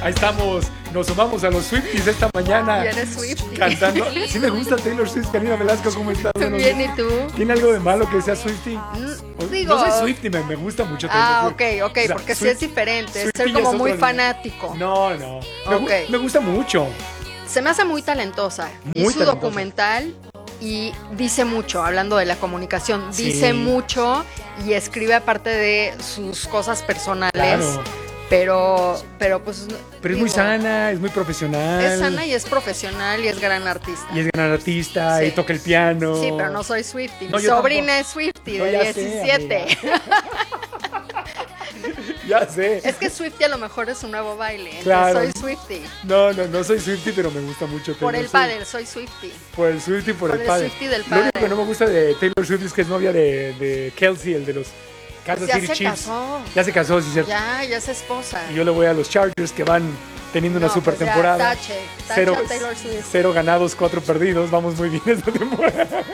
Ahí estamos, nos sumamos a los Swifties esta mañana. ¿Eres Swiftie? Cantando. Sí me gusta Taylor Swift. Karina Velasco, ¿cómo estás? Bien, ¿y tú? ¿Tiene algo de malo que sea Swiftie? Digo, no soy Swiftie, me gusta mucho Taylor Swift. Ok, o sea, porque sí es diferente, es ser Swiftie como es muy otro fanático. No. Me gusta mucho. Se me hace muy talentosa. Muy Hizo talentosa. Documental y dice mucho, hablando de la comunicación, Sí. dice mucho y escribe aparte de sus cosas personales. Claro. Pero pues... Pero es muy sana, es muy profesional. Es sana y es profesional y es gran artista. Y es gran artista, Sí. y toca el piano. Sí, pero no soy Swiftie. No, Mi yo sobrina es Swiftie, No, de ya sé, 17. Ya sé. Es que Swiftie a lo mejor es un nuevo baile. Entonces Claro. soy Swiftie. No soy Swiftie, pero me gusta mucho Por Taylor el Swift. pádel, soy Swiftie. Por el Swiftie, por el el padre. Swiftie del Lo único padre. que no me gusta de Taylor Swift es que es novia de Kelsey, el de los Kansas Ya City se Chiefs. casó. Ya se casó, sí, cierto. Ya es esposa. Y yo le voy a los Chargers que van teniendo una No, super pues ya, temporada. tache Cero, a Taylor Swift. 0 ganados, 4 perdidos. Vamos muy bien esta temporada.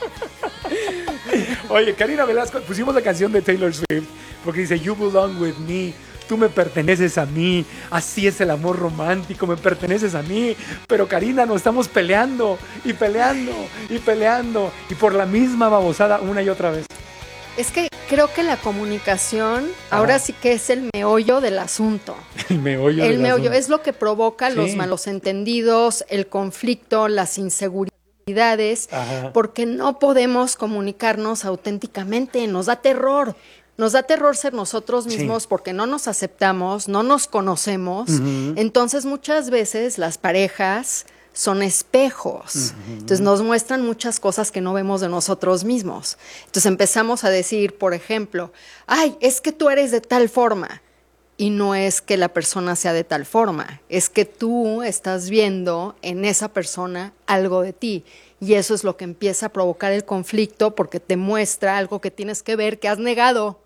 Oye, Karina Velasco, pusimos la canción de Taylor Swift porque dice You belong with me. Tú me perteneces a mí, así es el amor romántico, me perteneces a mí. Pero Karina, nos estamos peleando y peleando y peleando y por la misma babosada una y otra vez. Es que creo que la comunicación ahora sí que es el meollo del asunto. El meollo. El meollo es lo que provoca Sí. los malos entendidos, el conflicto, las inseguridades, Ajá. porque no podemos comunicarnos auténticamente, nos da terror. Nos da terror ser nosotros mismos Sí. porque no nos aceptamos, no nos conocemos. Entonces muchas veces las parejas son espejos. Entonces nos muestran muchas cosas que no vemos de nosotros mismos. Entonces empezamos a decir, por ejemplo, ay, es que tú eres de tal forma. Y no es que la persona sea de tal forma, es que tú estás viendo en esa persona algo de ti. Y eso es lo que empieza a provocar el conflicto porque te muestra algo que tienes que ver, que has negado.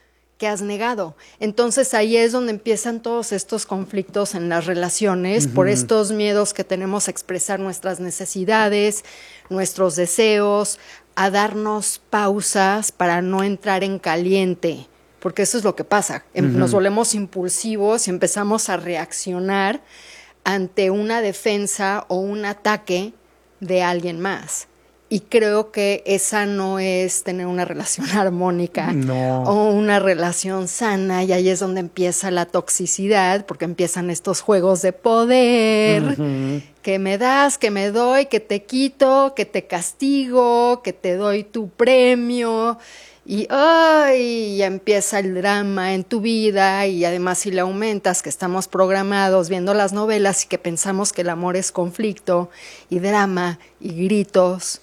Entonces ahí es donde empiezan todos estos conflictos en las relaciones por estos miedos que tenemos a expresar nuestras necesidades, nuestros deseos, a darnos pausas para no entrar en caliente. Porque eso es lo que pasa, nos volvemos impulsivos y empezamos a reaccionar ante una defensa o un ataque de alguien más. Y creo que esa no es tener una relación armónica o una relación sana, y ahí es donde empieza la toxicidad, porque empiezan estos juegos de poder, que me das, que me doy, que te quito, que te castigo, que te doy tu premio. Y ¡ay! Ya empieza el drama en tu vida, y además si le aumentas que estamos programados viendo las novelas y que pensamos que el amor es conflicto y drama y gritos.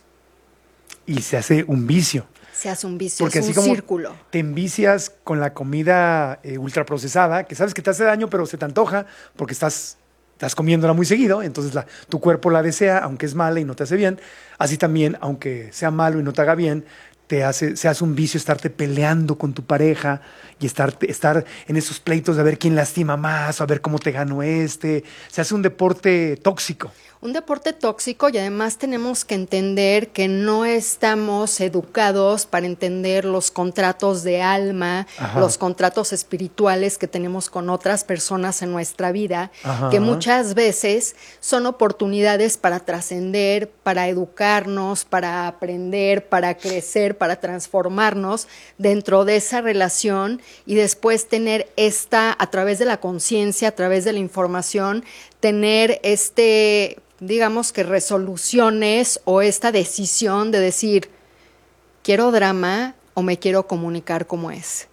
Y se hace un vicio. Se hace un vicio, Porque es así un como círculo. te envicias con la comida ultraprocesada, que sabes que te hace daño, pero se te antoja porque estás comiéndola muy seguido, entonces tu cuerpo la desea, aunque es mala y no te hace bien. Así también, aunque sea malo y no te haga bien, se hace un vicio estarte peleando con tu pareja y estar en esos pleitos de ver quién lastima más, o a ver cómo te ganó este. Se hace un deporte tóxico. Un deporte tóxico, y además tenemos que entender que no estamos educados para entender los contratos de alma, los contratos espirituales que tenemos con otras personas en nuestra vida, que muchas veces son oportunidades para trascender, para educarnos, para aprender, para crecer, para transformarnos dentro de esa relación, y después tener a través de la conciencia, a través de la información, tener digamos que resoluciones o esta decisión de decir, ¿quiero drama o me quiero comunicar como es?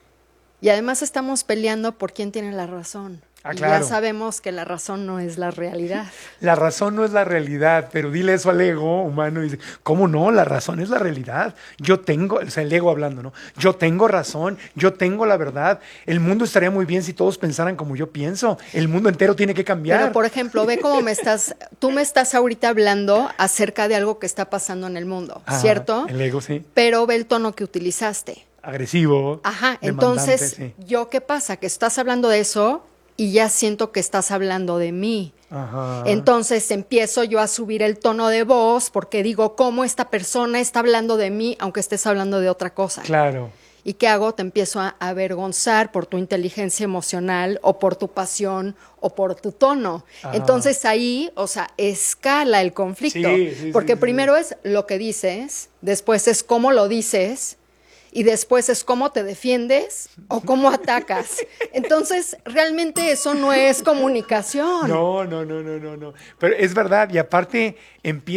Y además estamos peleando por quién tiene la razón. Y claro. ya sabemos que la razón no es la realidad. La razón no es la realidad, pero dile eso al ego humano y dice, ¿cómo no? La razón es la realidad. Yo tengo, o sea, el ego hablando, ¿no? Yo tengo razón, yo tengo la verdad. El mundo estaría muy bien si todos pensaran como yo pienso. El mundo entero tiene que cambiar. Pero, por ejemplo, ve cómo tú me estás ahorita hablando acerca de algo que está pasando en el mundo, ¿cierto? El ego, sí. Pero ve el tono que utilizaste. Agresivo. Ajá, demandante, entonces, sí. ¿yo qué pasa? Que estás hablando de eso y ya siento que estás hablando de mí. Ajá. Entonces empiezo yo a subir el tono de voz porque digo, ¿cómo esta persona está hablando de mí aunque estés hablando de otra cosa? Claro. ¿Y qué hago? Te empiezo a avergonzar por tu inteligencia emocional o por tu pasión o por tu tono. Entonces ahí, o sea, escala el conflicto. Porque primero es lo que dices, después es cómo lo dices y después es cómo te defiendes o cómo atacas. Entonces, realmente eso no es comunicación. No. Pero es verdad, y aparte empieza